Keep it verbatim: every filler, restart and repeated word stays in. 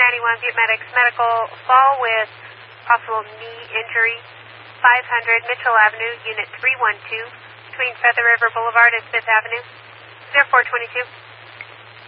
ninety-one Butte Medics Medical, fall with possible knee injury, five hundred Mitchell Avenue, Unit three one two, between Feather River Boulevard and fifth Avenue, zero four two two.